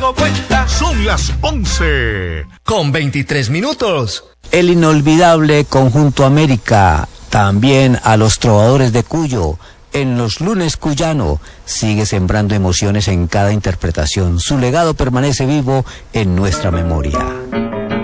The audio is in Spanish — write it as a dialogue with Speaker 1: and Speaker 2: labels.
Speaker 1: dado cuenta.
Speaker 2: Son las 11:23.
Speaker 3: El inolvidable Conjunto América, también a los trovadores de Cuyo, en los lunes cuyano, sigue sembrando emociones en cada interpretación. Su legado permanece vivo en nuestra memoria.